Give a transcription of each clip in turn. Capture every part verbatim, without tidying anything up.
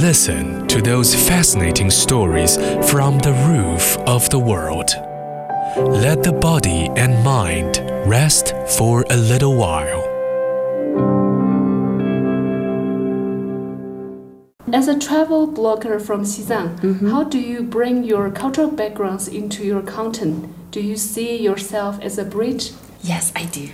Listen to those fascinating stories from the roof of the world. Let the body and mind rest for a little while. As a travel blogger from Xizang, mm-hmm. how do you bring your cultural backgrounds into your content? Do you see yourself as a bridge? Yes, I do.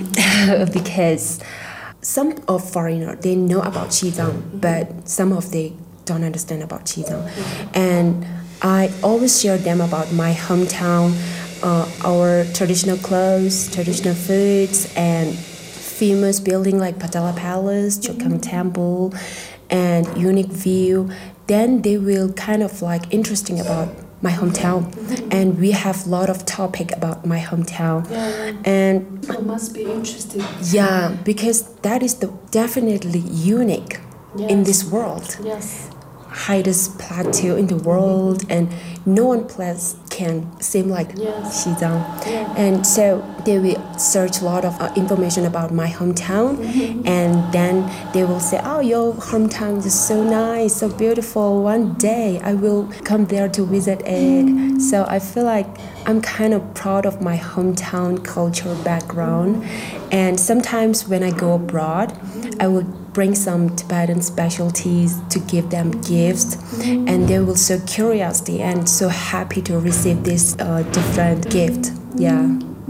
Because some of foreigners, they know about Xizang, mm-hmm. but some of they don't understand about Xizang. Mm-hmm. And I always share them about my hometown, uh, our traditional clothes, traditional foods, and famous building like Patala Palace, Chokam mm-hmm. Temple, and unique view. Then they will kind of like interesting about my hometown, mm-hmm. and we have a lot of topic about my hometown. Yeah, and people must be interested. Yeah, because that is the definitely unique yes. in this world. Yes. Highest plateau in the world, mm-hmm. and no one place can seem like yes. Xizang. Yeah. And so they will search a lot of uh, information about my hometown, mm-hmm. and then they will say, oh, your hometown is so nice, so beautiful. One day I will come there to visit it. Mm-hmm. So I feel like I'm kind of proud of my hometown culture background. Mm-hmm. And sometimes when I go abroad, mm-hmm. I will bring some Tibetan specialties to give them gifts, mm-hmm. and they will so curiosity and so happy to receive this uh, different gift. Yeah.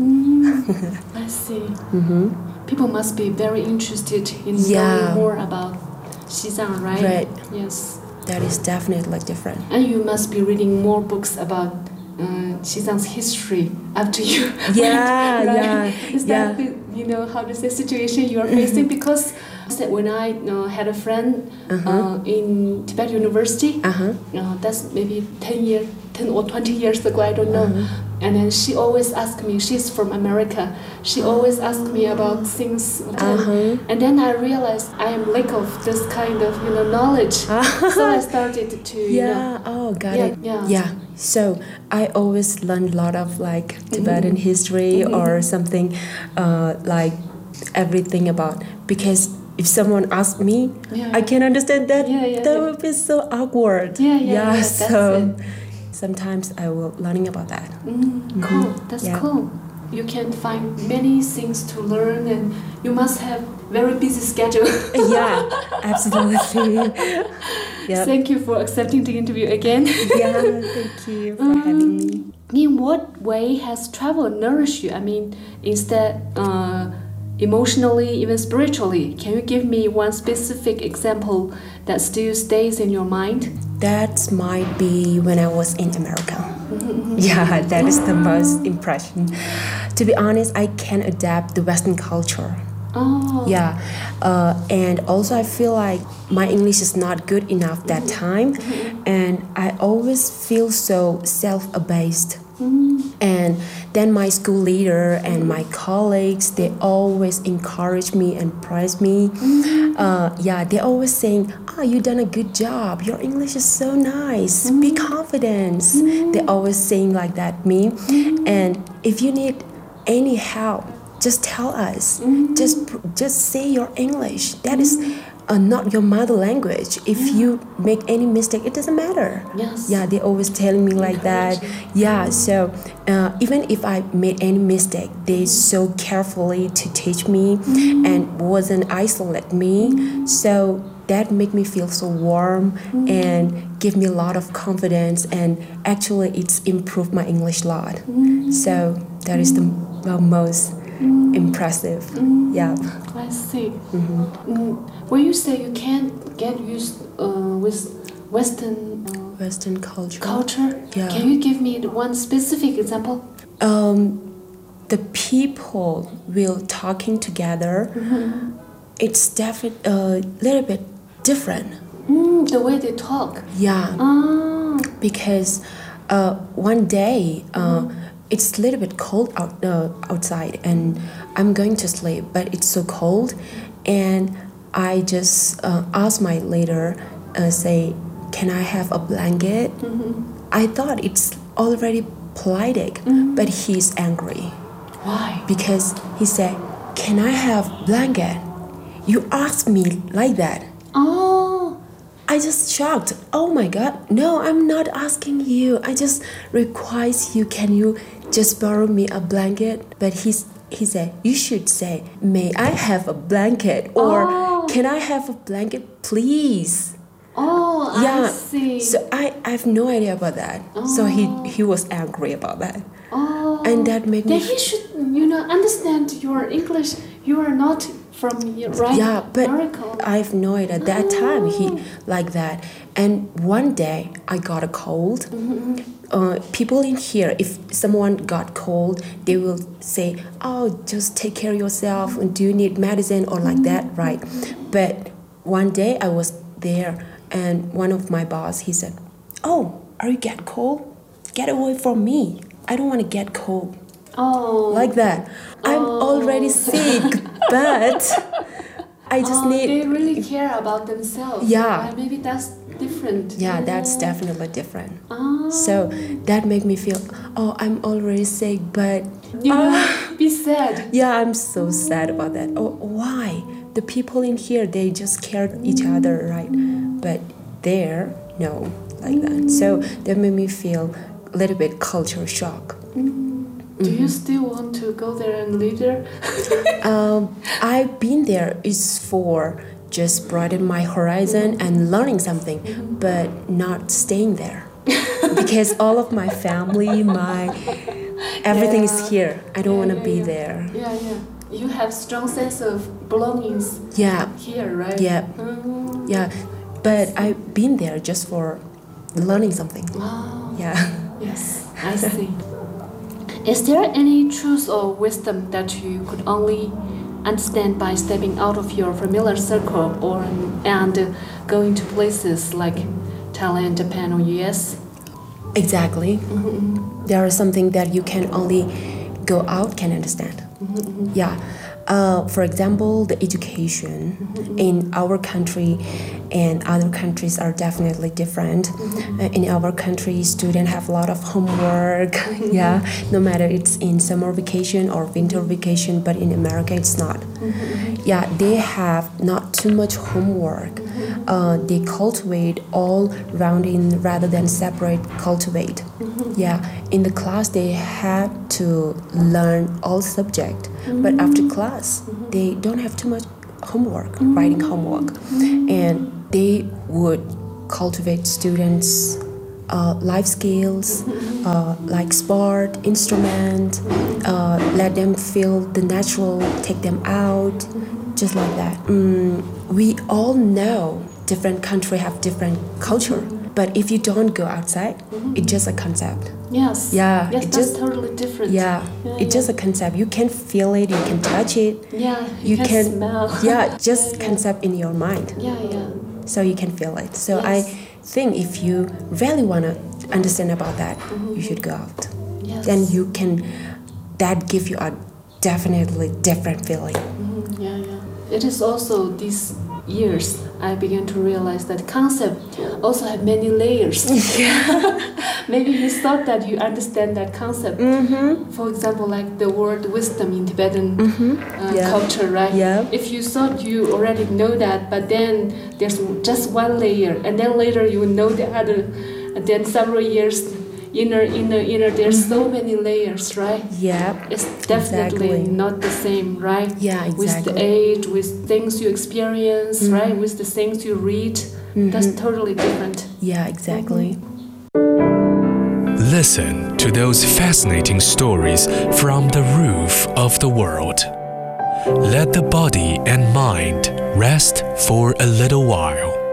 Mm-hmm. I see. Mm-hmm. People must be very interested in yeah. knowing more about Xizang, right? Right. Yes. That is definitely different. And you must be reading more books about uh, Xizang's history after you. Yeah, right? yeah. Is yeah. that the, you know, how does the situation you are facing? Because when I uh, had a friend uh-huh. uh, in Tibet University, uh-huh. uh, that's maybe ten years, ten or twenty years ago, I don't know. Uh-huh. And then she always asked me, she's from America, she always asked me about things. Uh-huh. And then I realized I am lack of this kind of, you know, knowledge. Uh-huh. So I started to, you yeah, know. oh, got yeah, it. Yeah. yeah. So I always learned a lot of like Tibetan mm-hmm. history mm-hmm. or something uh, like everything about, because if someone asks me, yeah. I can understand that. Yeah, yeah, that yeah. would be so awkward. Yeah, yeah, yeah. yeah so it. sometimes I will learning about that. Mm, cool. Mm-hmm. That's yeah. cool. You can find many things to learn, and you must have very busy schedule. yeah, absolutely. Yep. Thank you for accepting the interview again. yeah, thank you for um, having me. In what way has travel nourished you? I mean, instead. Uh, Emotionally, even spiritually, can you give me one specific example that still stays in your mind? That might be when I was in America. Mm-hmm. Yeah, that is the most impression. To be honest, I can adapt the Western culture. Oh. Yeah, uh, and also I feel like my English is not good enough that time, mm-hmm. and I always feel so self-abased. Mm. And then my school leader and my colleagues, they always encourage me and praise me. Mm. Uh, yeah, they're always saying, oh, you done a good job. Your English is so nice. Mm. Be confident. Mm. They're always saying like that me. Mm. And if you need any help, just tell us. Mm. Just just say your English. That mm. is Uh, not your mother language. If yeah. you make any mistake, it doesn't matter. Yes. Yeah, they always telling me like that. Yeah, so uh, even if I made any mistake, they so carefully to teach me mm-hmm. and wasn't isolate me. Mm-hmm. So that make me feel so warm mm-hmm. and give me a lot of confidence, and actually it's improved my English a lot. Mm-hmm. So that is the well, most mm-hmm. impressive. Mm-hmm. Yeah. I see. Mm-hmm. Mm, when you say you can't get used uh, with Western uh, Western culture, culture, yeah. can you give me one specific example? Um, the people will talking together. Mm-hmm. It's definitely a little bit different. Mm, the way they talk. Yeah. Ah. Because uh, one day. Uh, mm-hmm. It's a little bit cold out uh, outside, and I'm going to sleep, but it's so cold, and I just uh, asked my leader, uh, say, can I have a blanket? Mm-hmm. I thought it's already polite, mm-hmm. but he's angry. Why? Because he said, can I have blanket? You asked me like that. Oh. I I just shocked. Oh my God. No, I'm not asking you. I just request you. Can you just borrow me a blanket? But he's, he said, you should say, may I have a blanket? Or Oh. can I have a blanket, please? Oh, Yeah. I see. So I, I have no idea about that. So he, he was angry about that. oh. And that made me Then he should, you know, understand your English. You are not from here, right? Yeah, but Miracle. I have no idea. At that time, he like that. And one day, I got a cold. Uh, people in here, if someone got cold, they will say, "Oh, just take care of yourself. And do you need medicine or like that, right?" But one day, I was there, and one of my boss, he said, "Oh, are you get cold? Get away from me. I don't want to get cold." Oh. Like that. I'm already sick, but I just oh, need. they really care about themselves. Yeah. Right? Maybe that's different. Yeah, that's definitely different. Oh. So that made me feel, oh, I'm already sick, but You know, Ah. be sad. yeah, I'm so sad about that. Oh, why? The people in here, they just care each other, right? But there, no, like that. So that made me feel a little bit culture shock. Do you still want to go there and live there? Um, I've been there is for just broaden my horizon and learning something, but not staying there because all of my family, my everything Yeah. is here. I don't Yeah, want to yeah, be yeah. there. Yeah, yeah. You have strong sense of belongings Yeah, here, right? yeah, Mm. yeah. But I've been there just for learning something. Wow. Yeah. Yes, I see. Is there any truth or wisdom that you could only understand by stepping out of your familiar circle or and uh, going to places like Thailand, Japan, or U S? Exactly. There is something that you can only go out can understand. Yeah. Uh, for example, the education in our country and other countries are definitely different. Uh, in our country, students have a lot of homework. Yeah, no matter it's in summer vacation or winter vacation, but in America it's not. Yeah, they have not too much homework. Uh, they cultivate all round in rather than separate cultivate. Yeah, in the class they have to learn all subject, but after class they don't have too much homework, writing homework, and they would cultivate students' uh, life skills, uh, like sport, instrument, uh, let them feel the natural, take them out, just like that. Mm, we all know different country have different culture, but if you don't go outside, it's just a concept. Yes. Yeah, Yes, it that's just- totally different. Yeah, Yeah, it's just a concept. You can feel it, you can touch it. Yeah, you, You can, can, smell. yeah, just Yeah, yeah. concept in your mind, Yeah, yeah. so you can feel it. So Yes. I think if you really want to understand about that, you should go out. Yes. Then you can, that give you a definitely different feeling. Mhm, yeah, yeah. It is also these years I began to realize that concept also have many layers. Maybe you thought that you understand that concept. Mm-hmm. For example, like the word wisdom in Tibetan uh, Yeah. culture, right? Yeah. If you thought you already know that, but then there's just one layer, and then later you know the other, and then several years inner, inner, inner. There's so many layers, right? Yeah. It's definitely Exactly. not the same, right? Yeah, With the exactly. age, with things you experience, right? With the things you read, that's totally different. Yeah, exactly. Listen to those fascinating stories from the roof of the world. Let the body and mind rest for a little while.